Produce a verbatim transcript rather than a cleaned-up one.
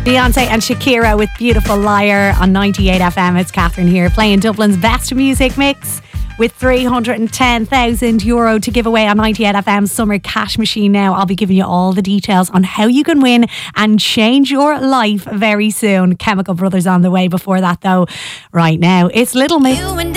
Beyonce and Shakira with Beautiful Liar on ninety-eight F M. It's Catherine here playing Dublin's best music mix with three hundred ten thousand euro to give away on ninety-eight F M's Summer Cash Machine now. I'll be giving you all the details on how you can win and change your life very soon. Chemical Brothers on the way before that though. Right now, it's Little Mix.